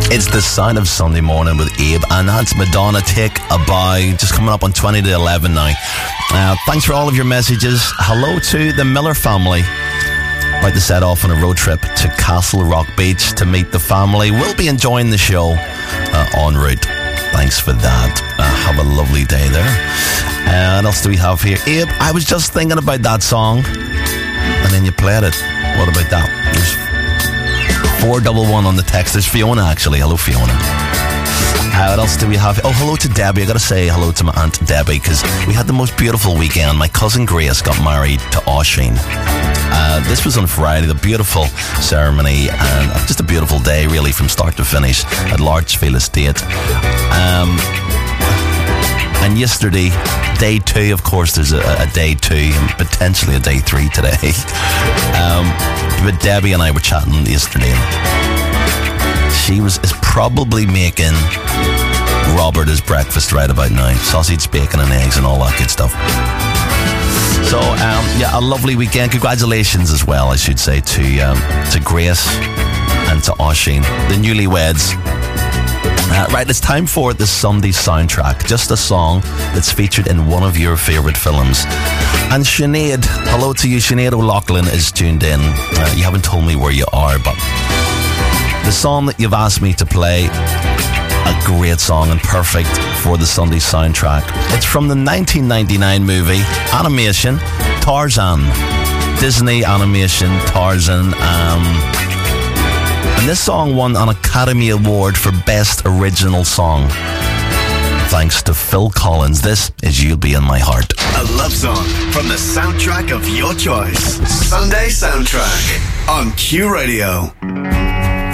It's the sound of Sunday morning with Abe, and that's Madonna, Take a Bow, just coming up on 20 to 11 now. Thanks for all of your messages. Hello to the Miller family. About to set off on a road trip to Castle Rock Beach to meet the family. We'll be enjoying the show en route. Thanks for that. Have a lovely day there. What else do we have here? Abe, I was just thinking about that song, and then you played it. What about that? There's 411 on the text. There's Fiona, actually. Hello, Fiona. What else do we have? Oh, hello to Debbie. I got to say hello to my Aunt Debbie, because we had the most beautiful weekend. My cousin Grace got married to Oisin. This was on Friday, the beautiful ceremony, and just a beautiful day, really, from start to finish at Larchfield Estate. And yesterday, day 2, of course, there's a day 2 and potentially a day 3 today. But Debbie and I were chatting yesterday, and she is probably making Robert his breakfast right about now. Sausage, bacon and eggs and all that good stuff. So, a lovely weekend. Congratulations as well, I should say, to Grace and to Oisin, the newlyweds. Right, it's time for the Sunday soundtrack. Just a song that's featured in one of your favourite films. And Sinead, hello to you. Sinead O'Loughlin is tuned in. You haven't told me where you are, but the song that you've asked me to play, a great song and perfect for the Sunday soundtrack. It's from the 1999 movie, animation, Tarzan. Disney animation, Tarzan. And this song won an Academy Award for Best Original Song, thanks to Phil Collins. This is You'll Be In My Heart. A love song from the soundtrack of your choice. Sunday Soundtrack on Q Radio.